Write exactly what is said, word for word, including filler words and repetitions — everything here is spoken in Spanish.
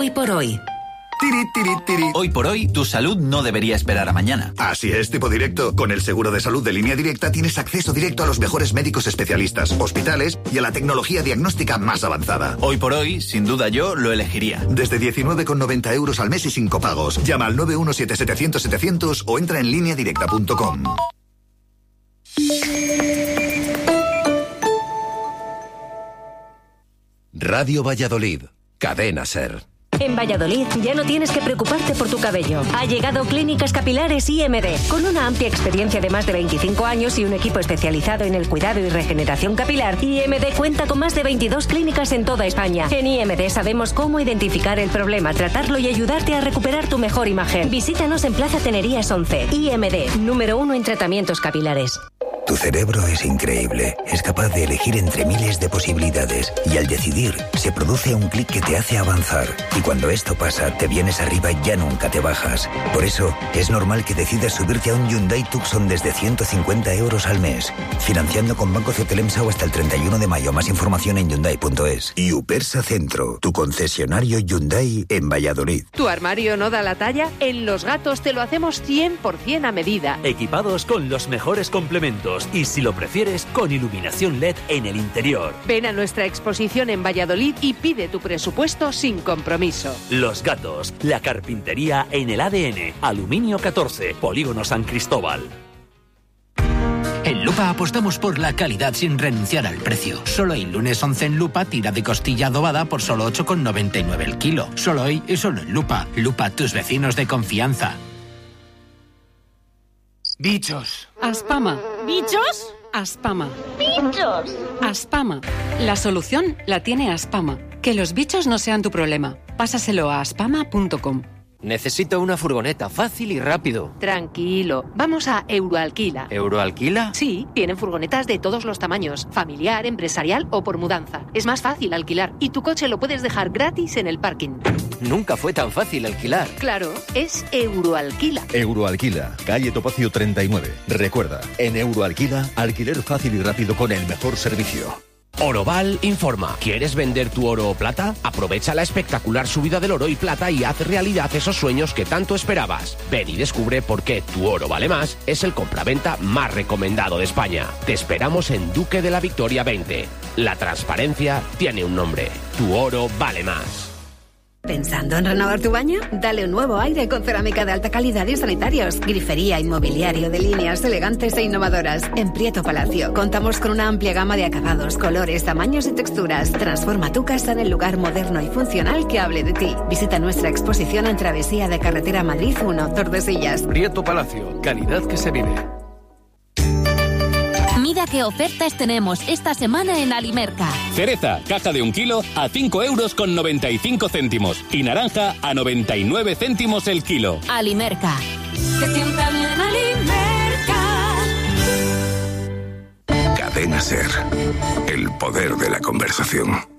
Hoy por hoy. Tiri, tiri, tiri. Hoy por hoy, tu salud no debería esperar a mañana. Así es, Tipo Directo. Con el seguro de salud de Línea Directa tienes acceso directo a los mejores médicos especialistas, hospitales y a la tecnología diagnóstica más avanzada. Hoy por hoy, sin duda yo lo elegiría. Desde diecinueve con noventa euros al mes y sin copagos. Llama al nueve uno siete setecientos setecientos o entra en línea directa punto com. Radio Valladolid. Cadena SER. En Valladolid ya no tienes que preocuparte por tu cabello. Ha llegado Clínicas Capilares I M D. Con una amplia experiencia de más de veinticinco años y un equipo especializado en el cuidado y regeneración capilar, I M D cuenta con más de veintidós clínicas en toda España. En I M D sabemos cómo identificar el problema, tratarlo y ayudarte a recuperar tu mejor imagen. Visítanos en Plaza Tenerías once. I M D, número uno en tratamientos capilares. Tu cerebro es increíble. Es capaz de elegir entre miles de posibilidades. Y al decidir, se produce un clic que te hace avanzar. Y cuando esto pasa, te vienes arriba y ya nunca te bajas. Por eso, es normal que decidas subirte a un Hyundai Tucson desde ciento cincuenta euros al mes. Financiando con Banco Cetelemsau hasta el treinta y uno de mayo. Más información en Hyundai punto es. Y Upersa Centro, tu concesionario Hyundai en Valladolid. ¿Tu armario no da la talla? En Los Gatos te lo hacemos cien por ciento a medida. Equipados con los mejores complementos. Y si lo prefieres, con iluminación L E D en el interior. Ven a nuestra exposición en Valladolid y pide tu presupuesto sin compromiso. Los Gatos, la carpintería en el A D N. Aluminio catorce, Polígono San Cristóbal. En Lupa apostamos por la calidad sin renunciar al precio. Solo el lunes once en Lupa, tira de costilla adobada por solo ocho con noventa y nueve el kilo. Solo hoy y solo en Lupa. Lupa, tus vecinos de confianza. Bichos. Aspama. ¿Bichos? Aspama. ¡Bichos! Aspama. La solución la tiene Aspama. Que los bichos no sean tu problema. Pásaselo a aspama punto com. Necesito una furgoneta fácil y rápido. Tranquilo, vamos a Euroalquila. ¿Euroalquila? Sí, tienen furgonetas de todos los tamaños, familiar, empresarial o por mudanza. Es más fácil alquilar y tu coche lo puedes dejar gratis en el parking. Nunca fue tan fácil alquilar. Claro, es Euroalquila. Euroalquila, calle Topacio treinta y nueve. Recuerda, en Euroalquila, alquiler fácil y rápido con el mejor servicio. Oroval informa. ¿Quieres vender tu oro o plata? Aprovecha la espectacular subida del oro y plata y haz realidad esos sueños que tanto esperabas. Ven y descubre por qué Tu Oro Vale Más es el compraventa más recomendado de España. Te esperamos en Duque de la Victoria veinte. La transparencia tiene un nombre. Tu Oro Vale Más. ¿Pensando en renovar tu baño? Dale un nuevo aire con cerámica de alta calidad y sanitarios. Grifería y mobiliario de líneas elegantes e innovadoras. En Prieto Palacio contamos con una amplia gama de acabados, colores, tamaños y texturas. Transforma tu casa en el lugar moderno y funcional que hable de ti. Visita nuestra exposición en Travesía de Carretera Madrid uno, Tordesillas. Prieto Palacio, calidad que se vive. Mira qué ofertas tenemos esta semana en Alimerca. Cereza, caja de un kilo a cinco euros con noventa y cinco céntimos. Y naranja a noventa y nueve céntimos el kilo. Alimerca. Que sienta bien Alimerca. Cadena SER. El poder de la conversación.